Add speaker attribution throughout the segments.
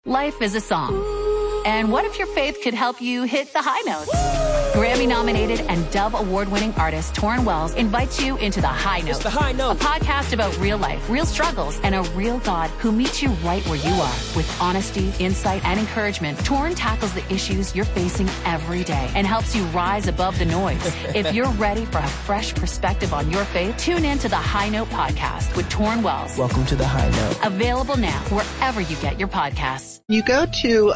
Speaker 1: Life is a song. And what if your faith could help you hit the high notes? Grammy-nominated and Dove Award-winning artist Torrin Wells invites you into The High Note.
Speaker 2: It's The High Note.
Speaker 1: A podcast about real life, real struggles, and a real God who meets you right where you are. With honesty, insight, and encouragement, Torrin tackles the issues you're facing every day and helps you rise above the noise. If you're ready for a fresh perspective on your faith, tune in to The High Note podcast with Torrin Wells.
Speaker 2: Welcome to The High Note.
Speaker 1: Available now wherever you get your podcasts.
Speaker 3: You go to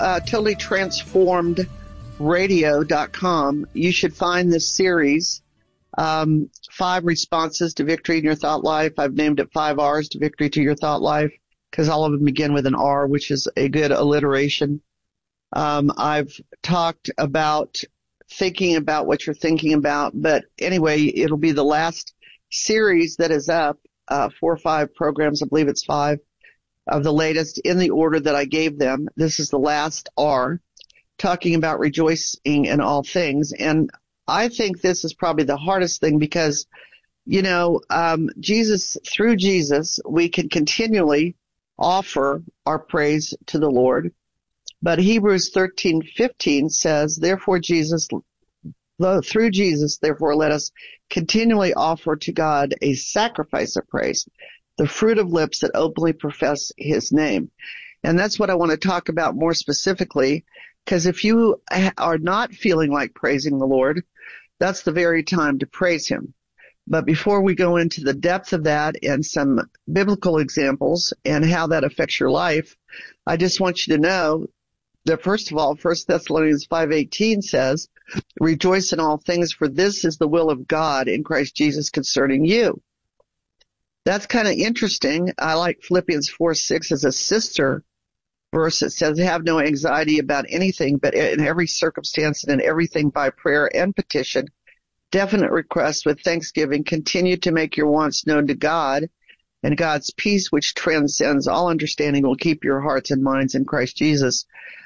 Speaker 3: totallytransformedradio.com. You should find this series, 5 responses to victory in your thought life. I've named it 5 R's to victory to your thought life because all of them begin with an R, which is a good alliteration. I've talked about thinking about what you're thinking about, but anyway, it'll be the last series that is up, 4 or 5 programs. I believe it's 5. Of the latest in the order that I gave them. This is the last R, talking about rejoicing in all things. And I think this is probably the hardest thing because, through Jesus, we can continually offer our praise to the Lord. But Hebrews 13:15 says, through Jesus, therefore, let us continually offer to God a sacrifice of praise, the fruit of lips that openly profess his name. And that's what I want to talk about more specifically, because if you are not feeling like praising the Lord, that's the very time to praise him. But before we go into the depth of that and some biblical examples and how that affects your life, I just want you to know that, first of all, 1 Thessalonians 5:18 says, rejoice in all things, for this is the will of God in Christ Jesus concerning you. That's kind of interesting. I like Philippians 4:6 as a sister verse that says, have no anxiety about anything, but in every circumstance and in everything by prayer and petition, definite requests with thanksgiving, continue to make your wants known to God, and God's peace, which transcends all understanding, will keep your hearts and minds in Christ Jesus.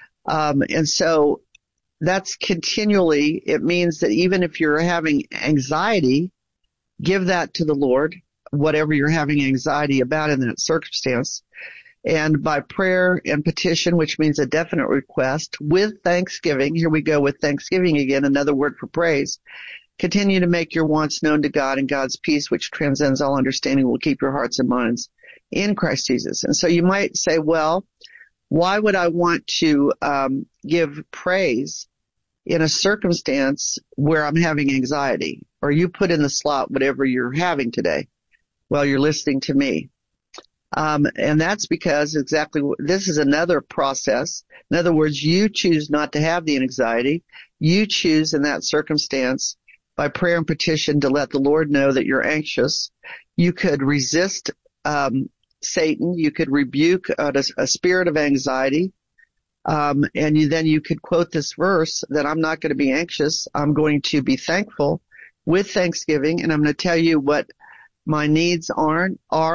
Speaker 3: And so that's continually, it means that even if you're having anxiety, give that to the Lord, whatever you're having anxiety about in that circumstance. And by prayer and petition, which means a definite request, with thanksgiving, here we go with thanksgiving again, another word for praise, continue to make your wants known to God, and God's peace, which transcends all understanding, will keep your hearts and minds in Christ Jesus. And so you might say, well, why would I want to give praise in a circumstance where I'm having anxiety? Or you put in the slot whatever you're having today while you're listening to me. And that's because this is another process. In other words, you choose not to have the anxiety. You choose in that circumstance by prayer and petition to let the Lord know that you're anxious. You could resist Satan. You could rebuke a spirit of anxiety. And then you could quote this verse that I'm not going to be anxious. I'm going to be thankful with thanksgiving, and I'm going to tell you what my needs are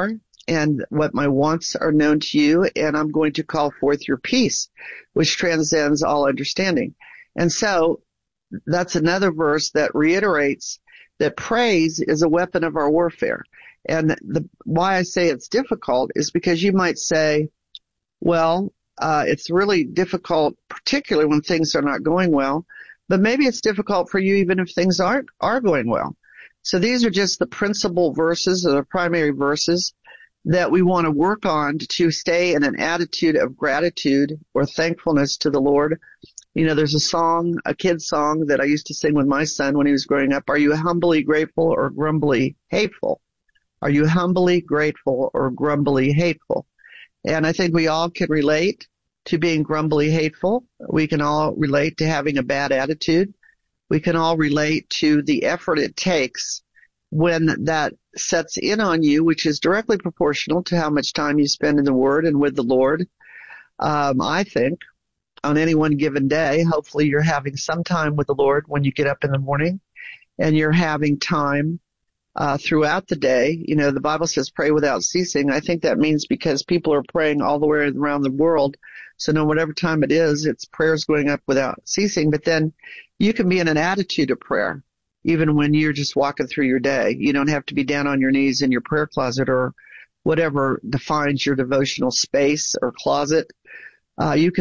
Speaker 3: and what my wants are known to you, and I'm going to call forth your peace, which transcends all understanding. And so that's another verse that reiterates that praise is a weapon of our warfare. And why I say it's difficult is because you might say, well, it's really difficult, particularly when things are not going well, but maybe it's difficult for you even if things are going well. So these are just the principal verses or the primary verses that we want to work on to stay in an attitude of gratitude or thankfulness to the Lord. There's a kid's song that I used to sing with my son when he was growing up. Are you humbly grateful or grumbly hateful? Are you humbly grateful or grumbly hateful? And I think we all can relate to being grumbly hateful. We can all relate to having a bad attitude. We can all relate to the effort it takes when that sets in on you, which is directly proportional to how much time you spend in the Word and with the Lord. I think on any one given day, hopefully you're having some time with the Lord when you get up in the morning, and you're having time throughout the day. The Bible says pray without ceasing. I think that means because people are praying all the way around the world. So no, whatever time it is, it's prayers going up without ceasing. But then you can be in an attitude of prayer, even when you're just walking through your day. You don't have to be down on your knees in your prayer closet or whatever defines your devotional space or closet. You can